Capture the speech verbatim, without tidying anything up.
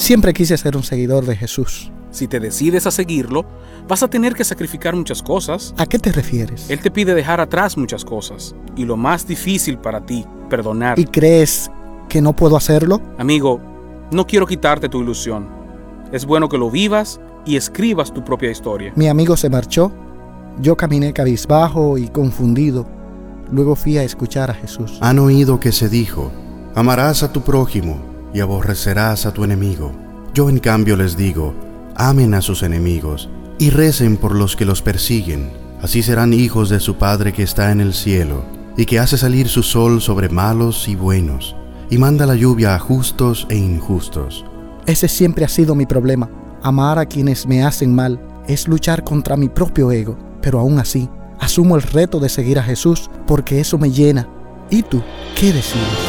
Siempre quise ser un seguidor de Jesús. Si te decides a seguirlo, vas a tener que sacrificar muchas cosas. ¿A qué te refieres? Él te pide dejar atrás muchas cosas. Y lo más difícil para ti, perdonar. ¿Y crees que no puedo hacerlo? Amigo, no quiero quitarte tu ilusión. Es bueno que lo vivas y escribas tu propia historia. Mi amigo se marchó. Yo caminé cabizbajo y confundido. Luego fui a escuchar a Jesús. Han oído que se dijo: amarás a tu prójimo y aborrecerás a tu enemigo. Yo en cambio les digo: amen a sus enemigos y recen por los que los persiguen. Así serán hijos de su Padre que está en el cielo, y que hace salir su sol sobre malos y buenos, y manda la lluvia a justos e injustos. Ese siempre ha sido mi problema. Amar a quienes me hacen mal es luchar contra mi propio ego, pero aún así, asumo el reto de seguir a Jesús porque eso me llena. ¿Y tú, qué decides?